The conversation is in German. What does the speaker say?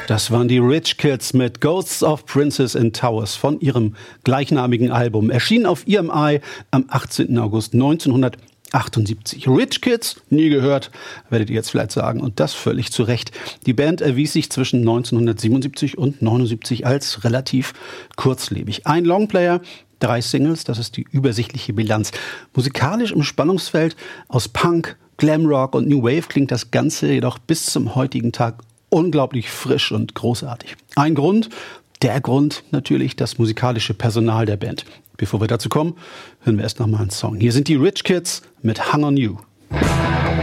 Das waren die Rich Kids mit Ghosts of Princes in Towers von ihrem gleichnamigen Album. Erschienen auf EMI am 18. August 1978. Rich Kids, nie gehört, werdet ihr jetzt vielleicht sagen. Und das völlig zu Recht. Die Band erwies sich zwischen 1977 und 79 als relativ kurzlebig. Ein Longplayer, 3 Singles, das ist die übersichtliche Bilanz. Musikalisch im Spannungsfeld aus Punk, Glamrock und New Wave klingt das Ganze jedoch bis zum heutigen Tag unglaublich frisch und großartig. Ein Grund, der Grund natürlich das musikalische Personal der Band. Bevor wir dazu kommen, hören wir erst noch mal einen Song. Hier sind die Rich Kids mit Hung on You.